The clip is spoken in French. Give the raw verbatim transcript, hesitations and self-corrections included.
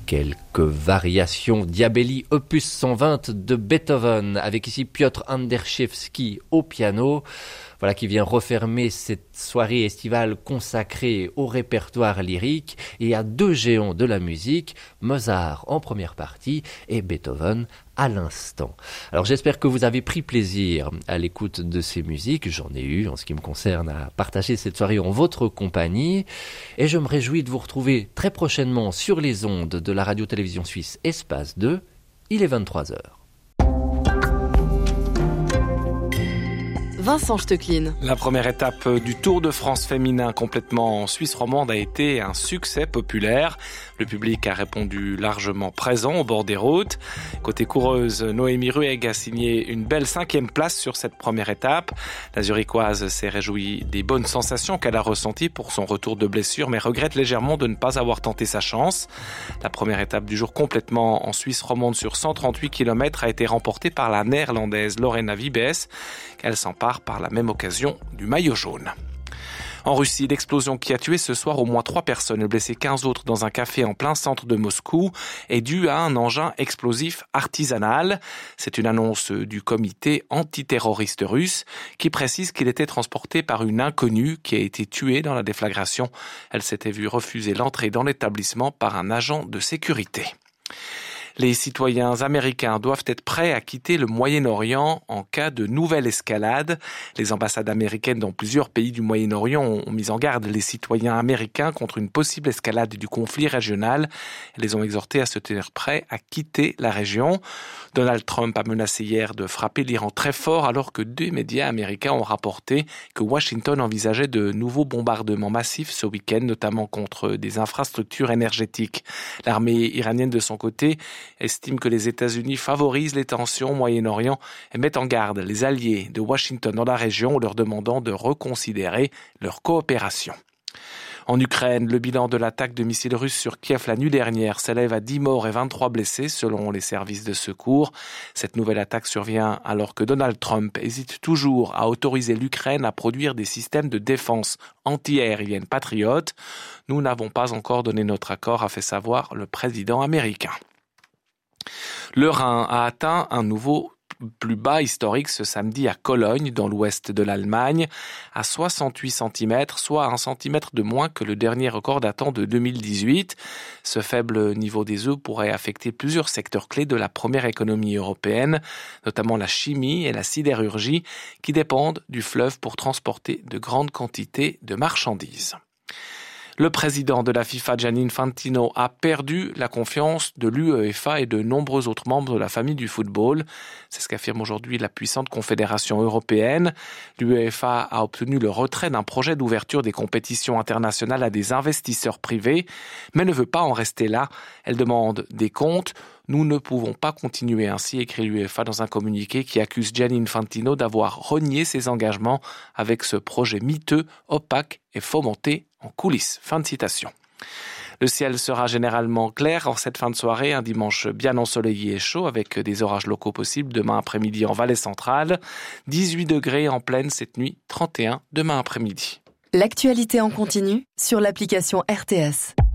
Quelques variations Diabelli opus cent vingt de Beethoven, avec ici Piotr Anderszewski au piano. Voilà qui vient refermer cette soirée estivale consacrée au répertoire lyrique et à deux géants de la musique, Mozart en première partie et Beethoven à l'instant. Alors j'espère que vous avez pris plaisir à l'écoute de ces musiques. J'en ai eu, en ce qui me concerne, à partager cette soirée en votre compagnie. Et je me réjouis de vous retrouver très prochainement sur les ondes de la radio-télévision suisse Espace deux. Il est vingt-trois heures. Vincent Stecklin. La première étape du Tour de France féminin complètement en Suisse romande a été un succès populaire. Le public a répondu largement présent au bord des routes. Côté coureuse, Noémie Rueg a signé une belle cinquième place sur cette première étape. La Zurichoise s'est réjouie des bonnes sensations qu'elle a ressenties pour son retour de blessure, mais regrette légèrement de ne pas avoir tenté sa chance. La première étape du jour complètement en Suisse romande sur cent trente-huit kilomètres a été remportée par la néerlandaise Lorena Wiebes, qu'elle s'empare par la même occasion du maillot jaune. En Russie, l'explosion qui a tué ce soir au moins trois personnes et blessé quinze autres dans un café en plein centre de Moscou est due à un engin explosif artisanal. C'est une annonce du comité antiterroriste russe qui précise qu'il était transporté par une inconnue qui a été tuée dans la déflagration. Elle s'était vue refuser l'entrée dans l'établissement par un agent de sécurité. Les citoyens américains doivent être prêts à quitter le Moyen-Orient en cas de nouvelle escalade. Les ambassades américaines dans plusieurs pays du Moyen-Orient ont mis en garde les citoyens américains contre une possible escalade du conflit régional. Elles les ont exhortés à se tenir prêts à quitter la région. Donald Trump a menacé hier de frapper l'Iran très fort alors que deux médias américains ont rapporté que Washington envisageait de nouveaux bombardements massifs ce week-end, notamment contre des infrastructures énergétiques. L'armée iranienne de son côté estime que les États-Unis favorisent les tensions au Moyen-Orient et mettent en garde les alliés de Washington dans la région en leur demandant de reconsidérer leur coopération. En Ukraine, le bilan de l'attaque de missiles russes sur Kiev la nuit dernière s'élève à dix morts et vingt-trois blessés selon les services de secours. Cette nouvelle attaque survient alors que Donald Trump hésite toujours à autoriser l'Ukraine à produire des systèmes de défense anti-aérienne Patriot. Nous n'avons pas encore donné notre accord, a fait savoir le président américain. Le Rhin a atteint un nouveau plus bas historique ce samedi à Cologne, dans l'ouest de l'Allemagne, à soixante-huit centimètres, soit un centimètre de moins que le dernier record datant de deux mille dix-huit. Ce faible niveau des eaux pourrait affecter plusieurs secteurs clés de la première économie européenne, notamment la chimie et la sidérurgie, qui dépendent du fleuve pour transporter de grandes quantités de marchandises. Le président de la FIFA, Gianni Infantino, a perdu la confiance de l'UEFA et de nombreux autres membres de la famille du football. C'est ce qu'affirme aujourd'hui la puissante confédération européenne. L'UEFA a obtenu le retrait d'un projet d'ouverture des compétitions internationales à des investisseurs privés, mais ne veut pas en rester là. Elle demande des comptes. Nous ne pouvons pas continuer ainsi, écrit l'UEFA dans un communiqué qui accuse Gianni Infantino d'avoir renié ses engagements avec ce projet miteux, opaque et fomenté en coulisses. Fin de citation. Le ciel sera généralement clair en cette fin de soirée, un dimanche bien ensoleillé et chaud avec des orages locaux possibles demain après-midi en Valais centrale. dix-huit degrés en pleine cette nuit, trente et un demain après-midi. L'actualité en continu sur l'application R T S.